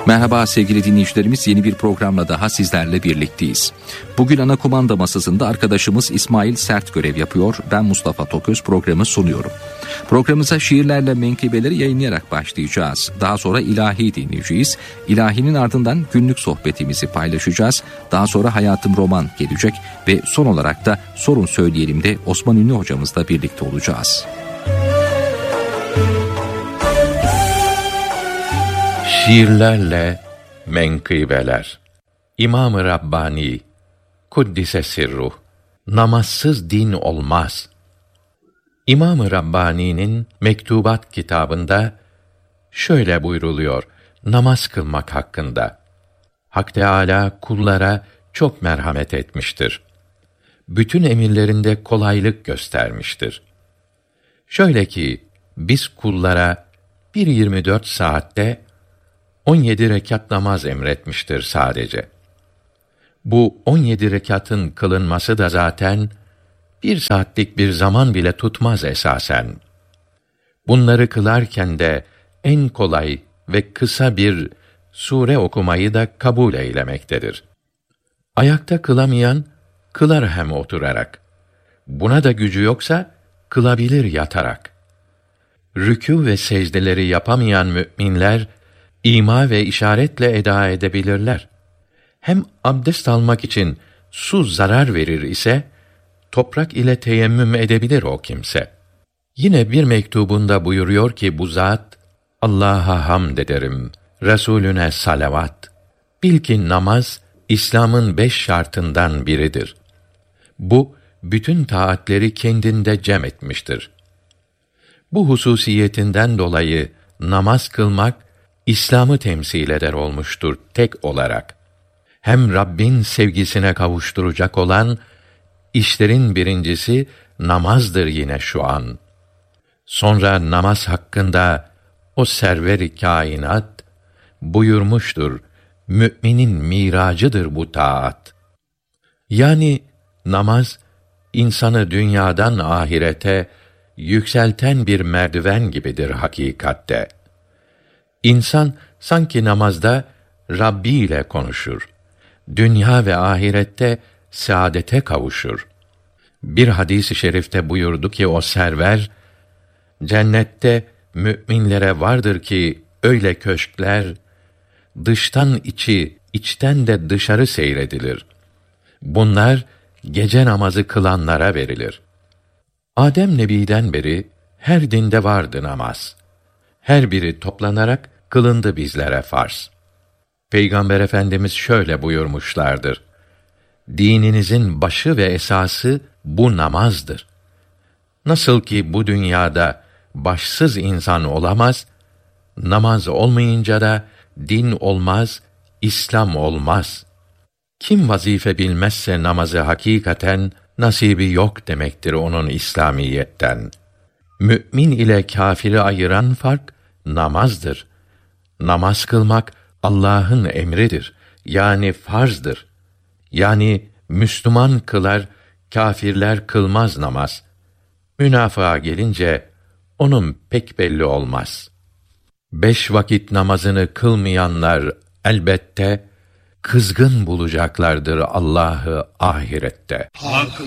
Merhaba sevgili dinleyicilerimiz, yeni bir programla daha sizlerle birlikteyiz. Bugün ana kumanda masasında arkadaşımız İsmail Sert görev yapıyor. Ben Mustafa Toköz programı sunuyorum. Programımıza şiirlerle menkıbeleri yayınlayarak başlayacağız. Daha sonra ilahi dinleyeceğiz. İlahinin ardından günlük sohbetimizi paylaşacağız. Daha sonra Hayatım Roman gelecek ve son olarak da Sorun Söyleyelim de Osman Ünlü hocamızla birlikte olacağız. Şiirlerle menkıbeler. İmam-ı Rabbani Kuddise sirruh, namazsız din olmaz. İmam-ı Rabbani'nin Mektubat kitabında şöyle buyruluyor namaz kılmak hakkında. Hak Teâlâ kullara çok merhamet etmiştir. Bütün emirlerinde kolaylık göstermiştir. Şöyle ki biz kullara 24 saatte 17 rekat namaz emretmiştir sadece. Bu 17 rekatın kılınması da zaten 1 saatlik bir zaman bile tutmaz esasen. Bunları kılarken de en kolay ve kısa bir sure okumayı da kabul eylemektedir. Ayakta kılamayan, kılar hem oturarak. Buna da gücü yoksa, kılabilir yatarak. Rükû ve secdeleri yapamayan mü'minler, İma ve işaretle eda edebilirler. Hem abdest almak için su zarar verir ise, toprak ile teyemmüm edebilir o kimse. Yine bir mektubunda buyuruyor ki bu zat, Allah'a hamd ederim, Resulüne salavat. Bil ki namaz, İslam'ın 5 şartından biridir. Bu, bütün taatleri kendinde cem etmiştir. Bu hususiyetinden dolayı namaz kılmak, İslam'ı temsil eder olmuştur tek olarak. Hem Rabbin sevgisine kavuşturacak olan, işlerin birincisi namazdır yine şu an. Sonra namaz hakkında o server-i kainat buyurmuştur, müminin miracıdır bu taat. Yani namaz, insanı dünyadan ahirete yükselten bir merdiven gibidir hakikatte. İnsan sanki namazda Rabbi ile konuşur. Dünya ve ahirette saadete kavuşur. Bir hadis-i şerifte buyurdu ki o server, cennette mü'minlere vardır ki öyle köşkler, dıştan içi, içten de dışarı seyredilir. Bunlar gece namazı kılanlara verilir. Adem Nebi'den beri her dinde vardı namaz. Her biri toplanarak kılındı bizlere farz. Peygamber Efendimiz şöyle buyurmuşlardır: dininizin başı ve esası bu namazdır. Nasıl ki bu dünyada başsız insan olamaz, namaz olmayınca da din olmaz, İslam olmaz. Kim vazife bilmezse namazı hakikaten nasibi yok demektir onun İslamiyetten. Mü'min ile kâfiri ayıran fark namazdır. Namaz kılmak Allah'ın emridir. Yani farzdır. Yani Müslüman kılar, kâfirler kılmaz namaz. Münafığa gelince onun pek belli olmaz. 5 vakit namazını kılmayanlar elbette kızgın bulacaklardır Allah'ı ahirette.